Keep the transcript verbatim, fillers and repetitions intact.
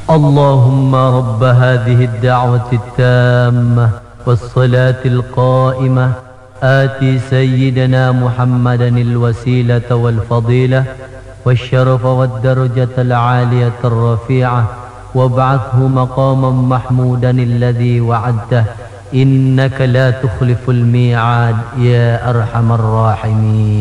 اللهم رب هذه الدعوة التامة والصلاة القائمة آتي سيدنا محمدا الوسيلة والفضيلة والشرف والدرجة العالية الرفيعة وابعثه مقاما محمودا الذي وعدته إنك لا تخلف الميعاد يا أرحم الراحمين.